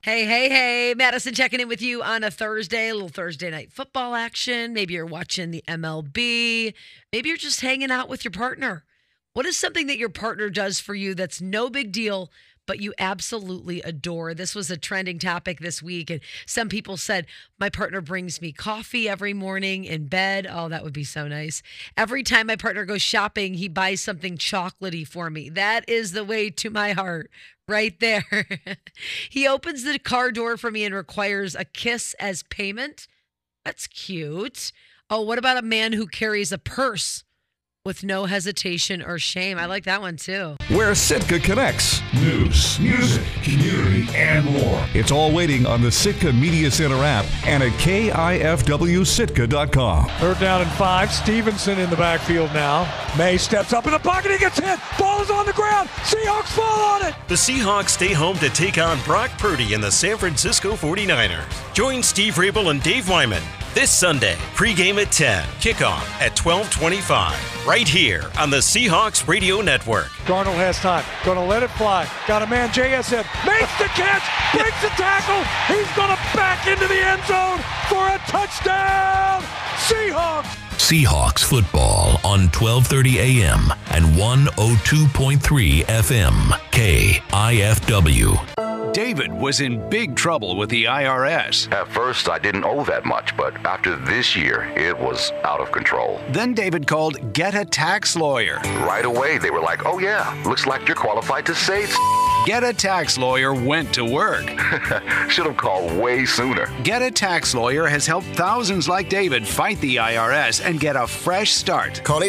Hey, hey, hey. Madison checking in with you on a Thursday, a little Thursday night football action. Maybe you're watching the MLB. Maybe you're just hanging out with your partner. What is something that your partner does for you that's no big deal, but you absolutely adore? This was a trending topic this week. And some people said, my partner brings me coffee every morning in bed. Oh, that would be so nice. Every time my partner goes shopping, he buys something chocolatey for me. That is the way to my heart. Right there. He opens the car door for me and requires a kiss as payment. That's cute. Oh, what about a man who carries a purse with no hesitation or shame? I like that one too. Where Sitka connects. News, music, community, and more. It's all waiting on the Sitka Media Center app and at KIFWSitka.com. Third down and 5. Stevenson in the backfield now. May steps up in the pocket. He gets hit. Ball is on the ground. Seahawks fall on it. The Seahawks stay home to take on Brock Purdy and the San Francisco 49ers. Join Steve Rabel and Dave Wyman this Sunday, pregame at 10, kickoff at 12:25, right here on the Seahawks Radio Network. Darnold has time. Going to let it fly. Got a man, JSN. Makes the catch. Breaks the tackle. He's going to back into the end zone for a touchdown. Seahawks. Seahawks football on 12:30 a.m. and 102.3 FM. KIFW. David was in big trouble with the IRS. At first, I didn't owe that much, but after this year, it was out of control. Then David called Get a Tax Lawyer. Right away, they were like, oh yeah, looks like you're qualified to say it. Get a Tax Lawyer went to work. Should have called way sooner. Get a Tax Lawyer has helped thousands like David fight the IRS and get a fresh start. Call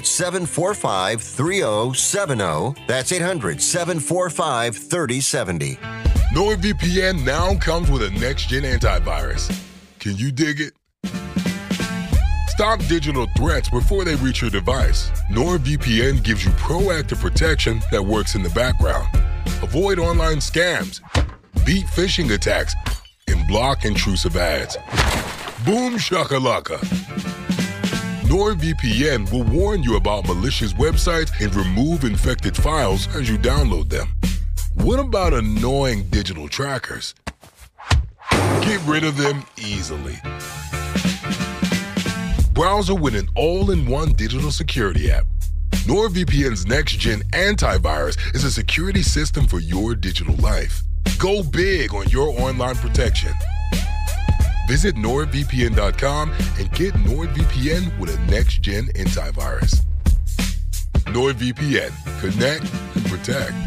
800-745-3070. That's 800-745-3070. NordVPN now comes with a next-gen antivirus. Can you dig it? Stop digital threats before they reach your device. NordVPN gives you proactive protection that works in the background. Avoid online scams, beat phishing attacks, and block intrusive ads. Boom shakalaka. NordVPN will warn you about malicious websites and remove infected files as you download them. What about annoying digital trackers? Get rid of them easily. Browser with an all-in-one digital security app. NordVPN's next-gen antivirus is a security system for your digital life. Go big on your online protection. Visit NordVPN.com and get NordVPN with a next-gen antivirus. NordVPN. Connect and protect.